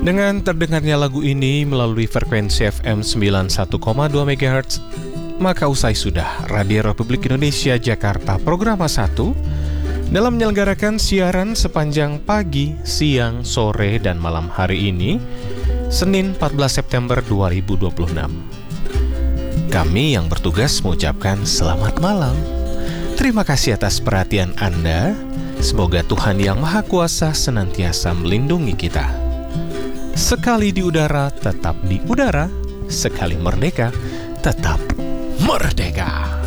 Dengan terdengarnya lagu ini melalui frekuensi FM 91,2 MHz, maka usai sudah Radio Republik Indonesia Jakarta Programa 1 dalam menyelenggarakan siaran sepanjang pagi, siang, sore, dan malam hari ini, Senin 14 September 2026. Kami yang bertugas mengucapkan selamat malam. Terima kasih atas perhatian Anda. Semoga Tuhan Yang Maha Kuasa senantiasa melindungi kita. Sekali di udara, tetap di udara. Sekali merdeka, tetap merdeka.